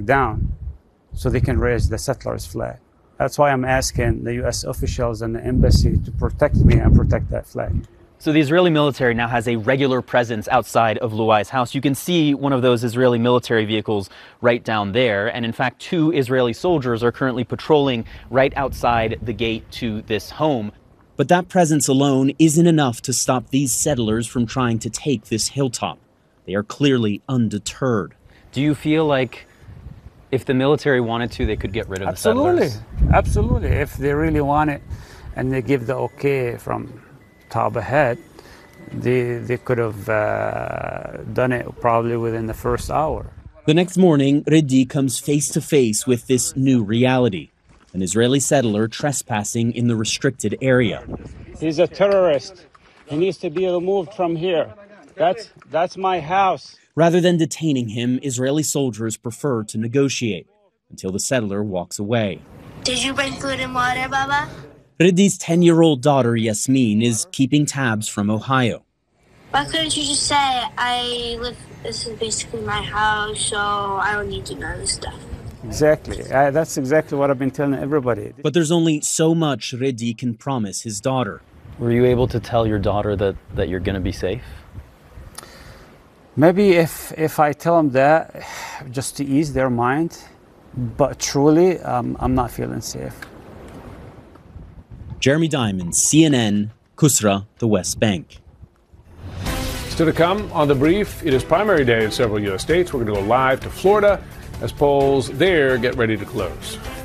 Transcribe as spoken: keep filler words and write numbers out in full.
down so they can raise the settlers' flag. That's why I'm asking the U S officials and the embassy to protect me and protect that flag. So the Israeli military now has a regular presence outside of Luai's house. You can see one of those Israeli military vehicles right down there. And in fact, two Israeli soldiers are currently patrolling right outside the gate to this home. But that presence alone isn't enough to stop these settlers from trying to take this hilltop. They are clearly undeterred. Do you feel like if the military wanted to, they could get rid of Absolutely. the settlers? Absolutely. If they really want it and they give the okay from top ahead, they, they could have uh, done it probably within the first hour. The next morning, Reddy comes face to face with this new reality. An Israeli settler trespassing in the restricted area. He's a terrorist. He needs to be removed from here. That's, that's my house. Rather than detaining him, Israeli soldiers prefer to negotiate until the settler walks away. Did you bring food and water, Baba? Reddy's ten-year-old daughter, Yasmin, is keeping tabs from Ohio. Why couldn't you just say, I live, this is basically my house, so I don't need to know this stuff? Exactly. I, that's exactly what I've been telling everybody. But there's only so much Reddy can promise his daughter. Were you able to tell your daughter that, that you're going to be safe? Maybe if, if I tell them that, just to ease their mind, but truly, um, I'm not feeling safe. Jeremy Diamond, C N N, Kusra, the West Bank. Still to come on The Brief, it is primary day in several U S states. We're going to go live to Florida as polls there get ready to close.